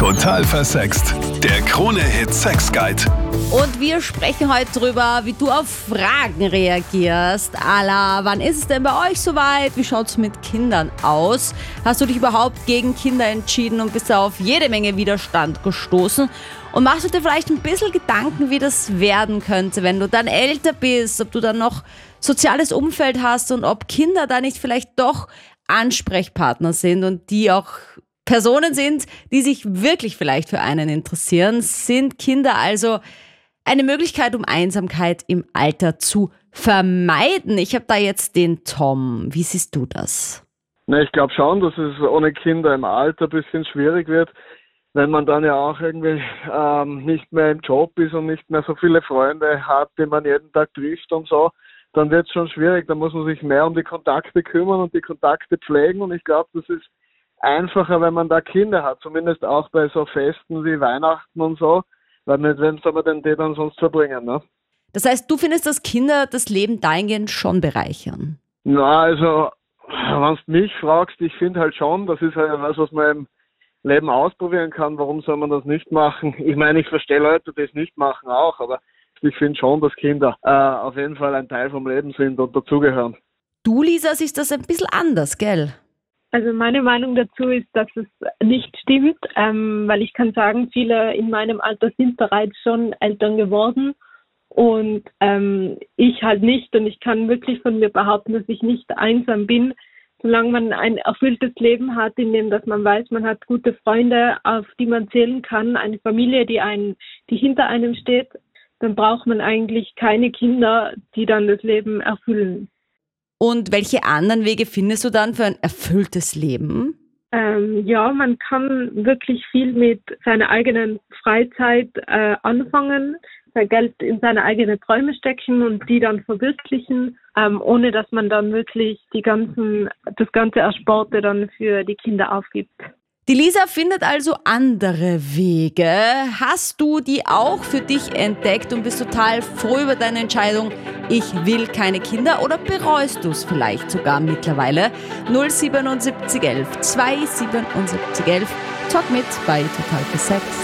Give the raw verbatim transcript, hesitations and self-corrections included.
Total versext. Der Krone-Hit Sex Guide. Und wir sprechen heute drüber, wie du auf Fragen reagierst. À la, wann ist es denn bei euch soweit? Wie schaut es mit Kindern aus? Hast du dich überhaupt gegen Kinder entschieden und bist da auf jede Menge Widerstand gestoßen? Und machst du dir vielleicht ein bisschen Gedanken, wie das werden könnte, wenn du dann älter bist, ob du dann noch soziales Umfeld hast und ob Kinder da nicht vielleicht doch Ansprechpartner sind und die auch Personen sind, die sich wirklich vielleicht für einen interessieren? Sind Kinder also eine Möglichkeit, um Einsamkeit im Alter zu vermeiden? Ich habe da jetzt den Tom. Wie siehst du das? Na, ich glaube schon, dass es ohne Kinder im Alter ein bisschen schwierig wird, wenn man dann ja auch irgendwie ähm, nicht mehr im Job ist und nicht mehr so viele Freunde hat, die man jeden Tag trifft und so. Dann wird es schon schwierig. Da muss man sich mehr um die Kontakte kümmern und die Kontakte pflegen. Und ich glaube, das ist einfacher, wenn man da Kinder hat, zumindest auch bei so Festen wie Weihnachten und so, weil mit wem soll man denn die dann sonst verbringen, ne? Das heißt, du findest, dass Kinder das Leben dahingehend schon bereichern? Na, also, wenn du mich fragst, ich finde halt schon, das ist halt was, was man im Leben ausprobieren kann. Warum soll man das nicht machen? Ich meine, ich verstehe Leute, die es nicht machen auch, aber ich finde schon, dass Kinder äh, auf jeden Fall ein Teil vom Leben sind und dazugehören. Du, Lisa, siehst das ein bisschen anders, gell? Also meine Meinung dazu ist, dass es nicht stimmt, ähm, weil ich kann sagen, viele in meinem Alter sind bereits schon Eltern geworden und ähm, ich halt nicht. Und ich kann wirklich von mir behaupten, dass ich nicht einsam bin, solange man ein erfülltes Leben hat, in dem dass man weiß, man hat gute Freunde, auf die man zählen kann, eine Familie, die einen, die hinter einem steht, dann braucht man eigentlich keine Kinder, die dann das Leben erfüllen. Und welche anderen Wege findest du dann für ein erfülltes Leben? Ähm, ja, man kann wirklich viel mit seiner eigenen Freizeit äh, anfangen, sein Geld in seine eigenen Träume stecken und die dann verwirklichen, ähm, ohne dass man dann wirklich die ganzen, das ganze Ersparte dann für die Kinder aufgibt. Die Lisa findet also andere Wege. Hast du die auch für dich entdeckt und bist total froh über deine Entscheidung, ich will keine Kinder, oder bereust du es vielleicht sogar mittlerweile? null sieben sieben eins eins zwei sieben sieben eins eins. Talk mit bei Total für Sex.